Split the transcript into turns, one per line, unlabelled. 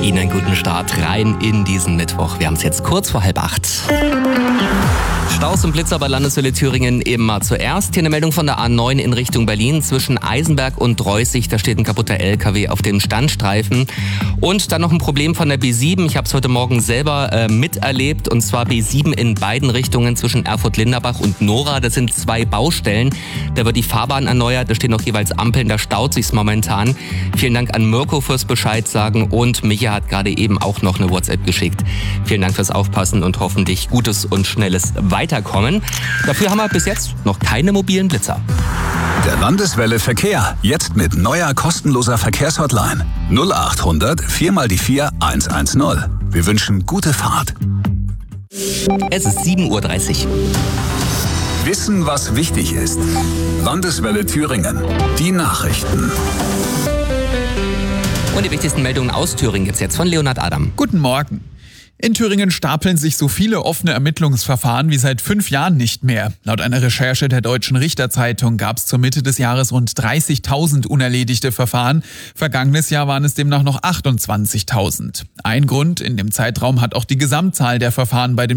Ihnen einen guten Start rein in diesen Mittwoch. Wir haben es jetzt kurz vor 7:30. Staus und Blitzer bei Landeswelle Thüringen immer zuerst. Hier eine Meldung von der A9 in Richtung Berlin zwischen Eisenberg und Dreußig. Da steht ein kaputter LKW auf dem Standstreifen. Und dann noch ein Problem von der B7. Ich habe es heute Morgen selber miterlebt. Und zwar B7 in beiden Richtungen zwischen Erfurt-Linderbach und Nora. Das sind 2 Baustellen. Da wird die Fahrbahn erneuert. Da stehen noch jeweils Ampeln. Da staut sich's momentan. Vielen Dank an Mirko fürs Bescheid sagen. Und Micha hat gerade eben auch noch eine WhatsApp geschickt. Vielen Dank fürs Aufpassen und hoffentlich gutes und schnelles Weiterkommen. Dafür haben wir bis jetzt noch keine mobilen Blitzer.
Der Landeswelle Verkehr. Jetzt mit neuer kostenloser Verkehrshotline. 0800 4x4 110. Wir wünschen gute Fahrt.
Es ist 7:30 Uhr.
Wissen, was wichtig ist. Landeswelle Thüringen. Die Nachrichten.
Und die wichtigsten Meldungen aus Thüringen gibt's jetzt von Leonhard Adam.
Guten Morgen. In Thüringen stapeln sich so viele offene Ermittlungsverfahren wie seit 5 Jahren nicht mehr. Laut einer Recherche der Deutschen Richterzeitung gab es zur Mitte des Jahres rund 30.000 unerledigte Verfahren. Vergangenes Jahr waren es demnach noch 28.000. Ein Grund: in dem Zeitraum hat auch die Gesamtzahl der Verfahren bei den